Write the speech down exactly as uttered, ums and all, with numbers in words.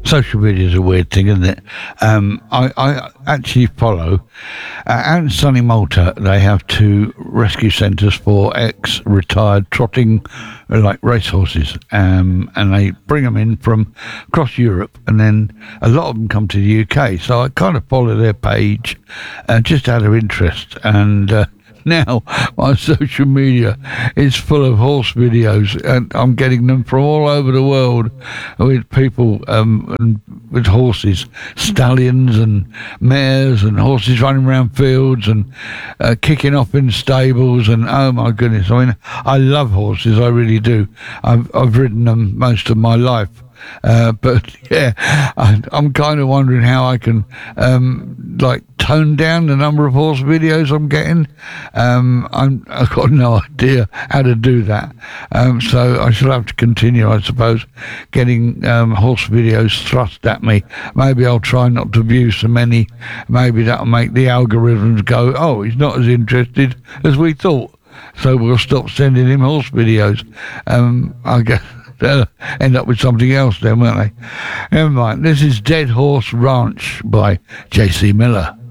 social media is a weird thing, isn't it? Um, I, I actually follow uh, out in sunny Malta. They have two rescue centres for ex-retired trotting, uh, like racehorses, um, and they bring them in from across Europe, and then a lot of them come to the U K. So I kind of follow their page, uh, just out of interest, and. Uh, Now, my social media is full of horse videos, and I'm getting them from all over the world with people um, and with horses, stallions and mares and horses running around fields and uh, kicking off in stables. And oh my goodness, I mean, I love horses, I really do. I've, I've ridden them most of my life. Uh, but yeah, I, I'm kind of wondering how I can um, like tone down the number of horse videos I'm getting. Um, I'm, I've got no idea how to do that. Um, so I shall have to continue, I suppose, getting um, horse videos thrust at me. Maybe I'll try not to view so many. Maybe that'll make the algorithms go, oh, he's not as interested as we thought. So we'll stop sending him horse videos. Um, I guess. They'll end up with something else then, won't they? Never mind. This is Dead Horse Ranch by J C Miller.